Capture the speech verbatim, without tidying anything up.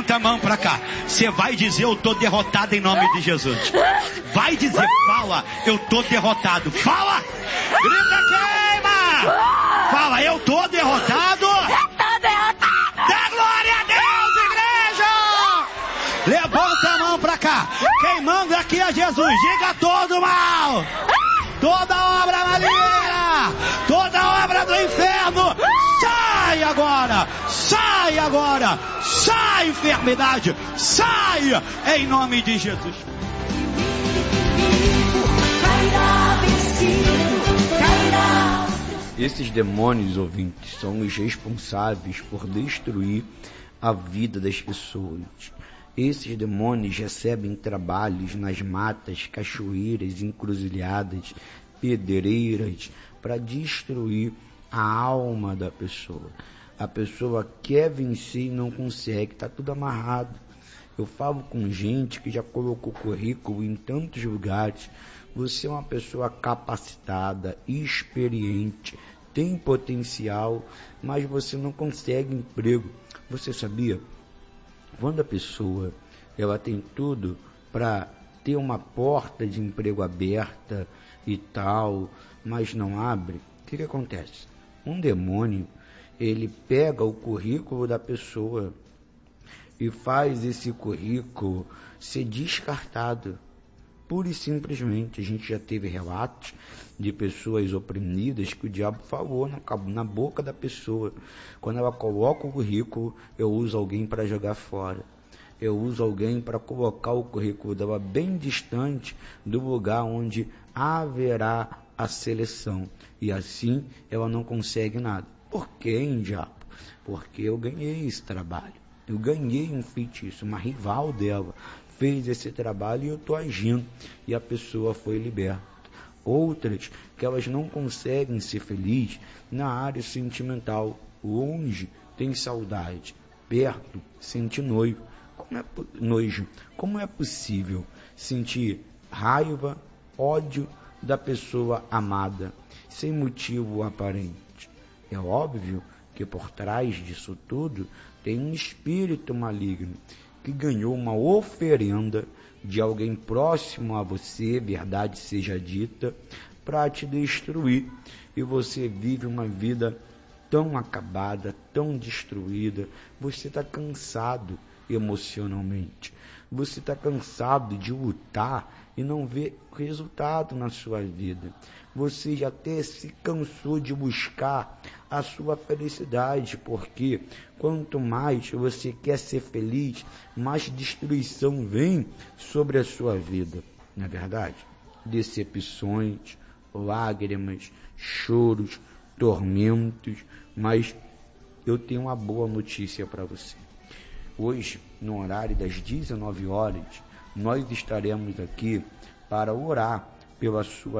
levanta a mão pra cá. Você vai dizer: eu tô derrotado em nome de Jesus. Vai dizer, fala: eu tô derrotado. Fala! Grita, queima! Fala: eu tô derrotado. Eu tô derrotado. Dá glória a Deus, igreja! Levanta a mão pra cá. Quem manda aqui é Jesus. Diga: todo mal, toda obra maligna, toda obra do inferno, sai agora, sai agora, sai enfermidade, sai em nome de Jesus. Esses demônios, ouvintes, são os responsáveis por destruir a vida das pessoas. Esses demônios recebem trabalhos nas matas, cachoeiras, encruzilhadas, pedreiras, para destruir a alma da pessoa. A pessoa quer vencer e não consegue, está tudo amarrado. Eu falo com gente que já colocou currículo em tantos lugares. Você é uma pessoa capacitada, experiente, tem potencial, mas você não consegue emprego. Você sabia? Quando a pessoa ela tem tudo para ter uma porta de emprego aberta e tal, mas não abre, o que, que acontece? Um demônio, ele pega o currículo da pessoa e faz esse currículo ser descartado. Pura e simplesmente. A gente já teve relatos de pessoas oprimidas que o diabo falou na, na boca da pessoa. Quando ela coloca o currículo, eu uso alguém para jogar fora. Eu uso alguém para colocar o currículo dela bem distante do lugar onde haverá a seleção. E assim ela não consegue nada. Por quê, hein, diabo? Porque eu ganhei esse trabalho. Eu ganhei um feitiço, uma rival dela fez esse trabalho e eu estou agindo. E a pessoa foi liberta. Outras que elas não conseguem ser felizes na área sentimental. Longe tem saudade, perto sente noivo. Como é, nojo. Como é possível sentir raiva, ódio da pessoa amada, sem motivo aparente? É óbvio que por trás disso tudo tem um espírito maligno que ganhou uma oferenda de alguém próximo a você, verdade seja dita, para te destruir. E você vive uma vida tão acabada, tão destruída. Você está cansado emocionalmente. Você está cansado de lutar e não ver resultado na sua vida. Você já até se cansou de buscar a sua felicidade, porque quanto mais você quer ser feliz, mais destruição vem sobre a sua vida. Não é verdade? Decepções, lágrimas, choros, tormentos, mas eu tenho uma boa notícia para você. Hoje, no horário das dezenove horas, nós estaremos aqui para orar pela sua